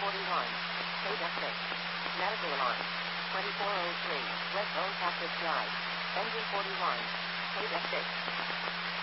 41. Data 6. Medical alarm. 2403. Red Bone Cactus Drive. Engine 41. Data 6.